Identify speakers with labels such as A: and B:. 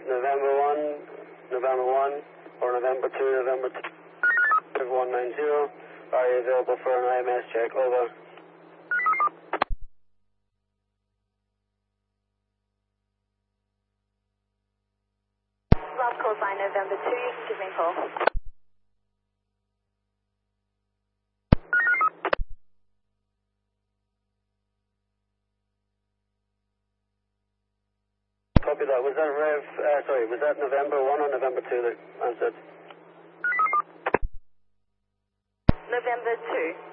A: November 1, November 1, or November 2, November 2, 190. Are you available for an IMS check? Over.
B: Rob call sign November 2, you can give me a call.
A: Copy that. Was that was that November 1 or November 2 that answered?
B: November 2.